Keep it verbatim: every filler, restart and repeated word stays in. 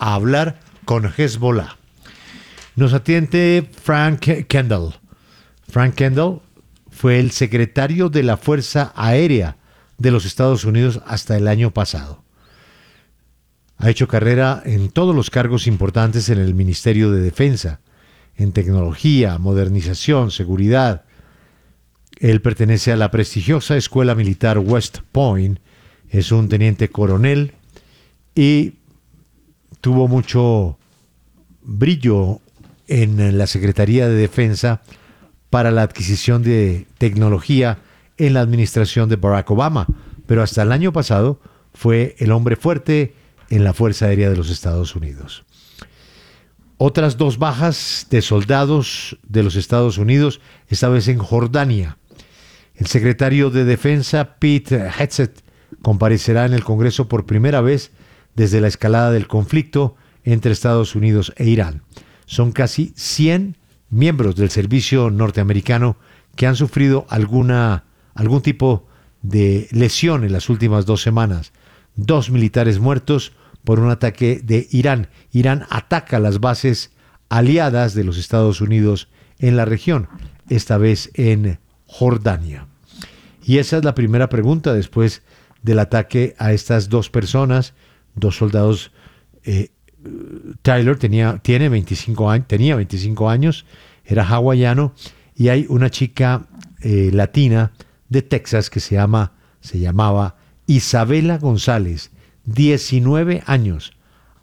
a hablar con Hezbollah. Nos atiende Frank Kendall. Frank Kendall fue el secretario de la Fuerza Aérea de los Estados Unidos hasta el año pasado. Ha hecho carrera en todos los cargos importantes en el Ministerio de Defensa, en tecnología, modernización, seguridad. Él pertenece a la prestigiosa Escuela Militar West Point, es un teniente coronel y tuvo mucho brillo en la Secretaría de Defensa para la adquisición de tecnología en la administración de Barack Obama, pero hasta el año pasado fue el hombre fuerte en la Fuerza Aérea de los Estados Unidos. Otras dos bajas de soldados de los Estados Unidos, esta vez en Jordania. El secretario de Defensa, Pete Hegseth, comparecerá en el Congreso por primera vez desde la escalada del conflicto entre Estados Unidos e Irán. Son casi cien miembros del servicio norteamericano que han sufrido alguna, algún tipo de lesión en las últimas dos semanas. Dos militares muertos por un ataque de Irán. Irán ataca las bases aliadas de los Estados Unidos en la región, esta vez en Jordania. Y esa es la primera pregunta después del ataque a estas dos personas, dos soldados. eh, Tyler tenía, tiene veinticinco años, tenía veinticinco años, era hawaiano, y hay una chica eh, latina de Texas que se llama, se llamaba Isabela González, diecinueve años,